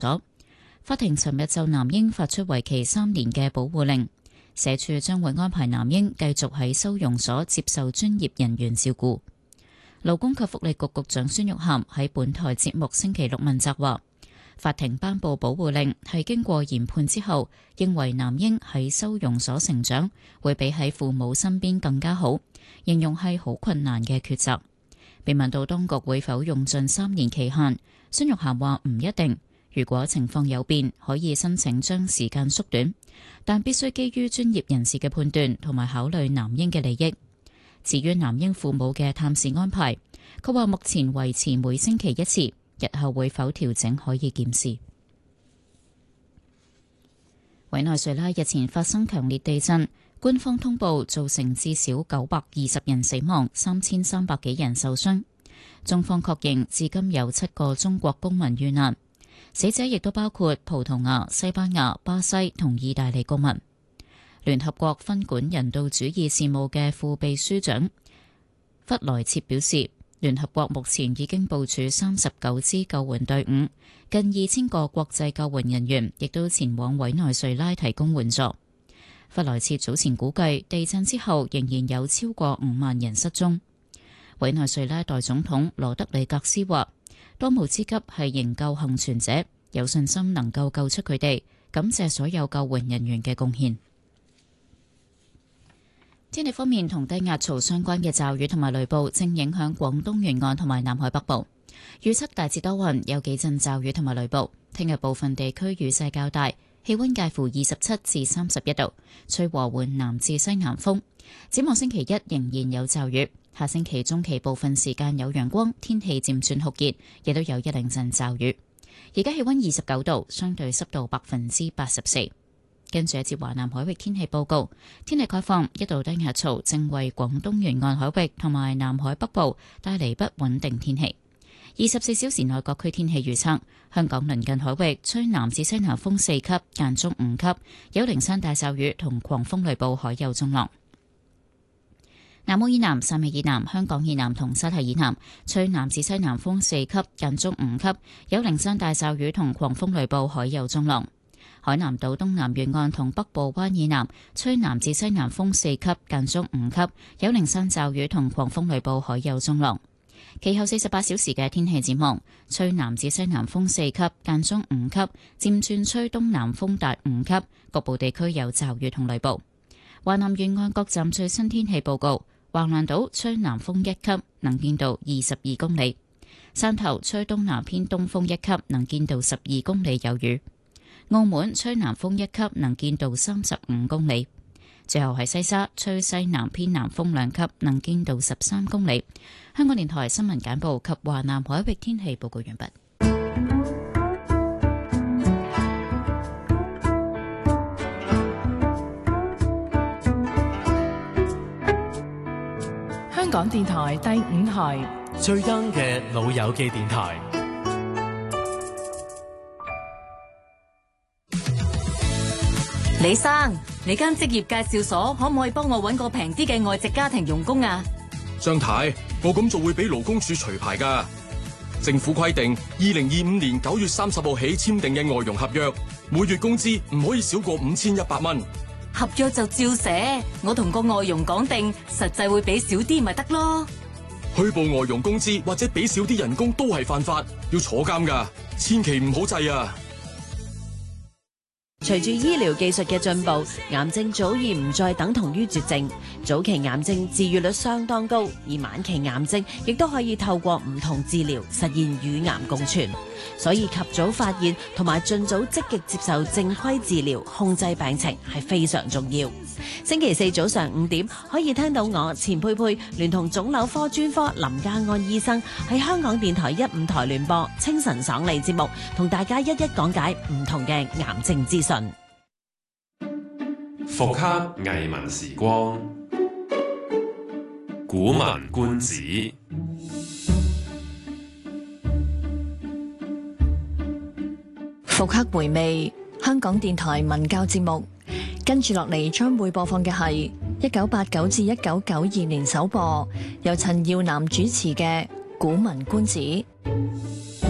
所。法庭尋日就男嬰發出為期3年嘅保護令，社署將會安排男嬰繼續喺收容所接受專業人員照顧。勞工及福利局局長孫玉菡喺本台節目星期六問責話，法庭頒布保護令係經過研判之後，認為男嬰喺收容所成長會比喺父母身邊更加好，形容係好困難嘅抉擇。被問到當局會否用盡3年期限，孫玉菡話唔一定，如果情況有變，可以申請將時間縮短，但必須基於專業人士嘅判斷同埋考慮男嬰嘅利益。至於男嬰父母嘅探視安排，佢話目前維持每星期1次，日後會否調整可以檢視。委內瑞拉日前發生強烈地震，官方通報造成至少920人死亡，3300幾人受傷。中方確認至今有7個中國公民遇難，死者亦都包括葡萄牙、西班牙、巴西同意大利公民。聯合國分管人道主義事務嘅副秘書長弗萊切表示，聯合國目前已經部署39支救援隊伍，近2000個國際救援人員亦都前往委內瑞拉提供援助。弗萊切早前估計，地震之後仍然有超過5萬人失蹤。委內瑞拉代總統羅德里格斯話，當務之急係營救幸存者，有信心能夠救出佢哋，感謝所有救援人員嘅貢獻。天氣方面，同低壓槽相關嘅驟雨同埋雷暴正影響廣東沿岸同埋南海北部。預測大致多雲，有幾陣驟雨同埋雷暴。聽日部分地區雨勢較大，氣溫介乎27至31度，吹和緩南至西南風。展望星期一仍然有驟雨，下星期中期部分時間有陽光，天氣漸轉酷熱，亦都有一兩陣驟雨。而家氣溫29度，相對濕度84%。跟住一節華南海域天氣報告，天氣概況，一道低壓槽正為廣東沿岸海域同埋南海北部帶嚟不穩定天氣。24小時內各區天氣預測，香港鄰近海域吹南至西南風4級，間中5級，有零散大驟雨同狂風雷暴，海有中浪。南澳以南、汕尾以南、香港以南同西堤以南吹南至西南風4級，間中5級，有零散大驟雨同狂風雷暴，海有中浪。海南島東南沿岸同北部灣以南吹南至西南風4級，間中5級，有零散驟雨同狂風雷暴，海有中浪。其後48小時嘅天氣展望，吹南至西南風4級，間中5級，漸轉吹東南風達5級，局部地區有驟雨同雷暴。華南沿岸各站最新天氣報告：橫瀾島吹南風1級，能見度22公里；汕頭吹東南偏東風1級，能見度12公里，有雨。澳門吹南風1級，能見度35公里。最後係西沙吹西南偏南風2級，能見度13公里。香港電台新聞簡報及華南海域天氣報告完畢。 香港電台第5台最 young 嘅老友記電台。 李生，你間職業介紹所可唔可以幫我搵個平啲嘅外籍家庭傭工啊？ 張太，我咁做會俾勞工處除牌㗎。政府規定，2025年9月30號起簽訂嘅外傭合約，每月工資唔可以少過5100蚊。 合約就照寫，我同個外傭講定，實際會俾少啲咪得咯。 虛報外傭工資或者俾少啲人工都係犯法，要坐監㗎，千祈唔好制啊！ 隨住醫療技術嘅進步，癌症早已唔再等同於絕症。早期癌症治癒率相當高，而晚期癌症亦都可以透過唔同治療實現與癌共存。所以及早發現同埋盡早積極接受正規治療，控制病情係非常重要。星期四早上5點可以聽到我錢佩佩聯同腫瘤科專科林家安醫生喺香港電台15台聯播清晨爽利節目，同大家一一講解唔同嘅癌症資訊。 復刻藝文時光，古文觀止。 復刻回味香港電台文教節目，跟住落嚟將會播放嘅係1989至1992年首播，由陳耀南主持嘅《古文觀止》。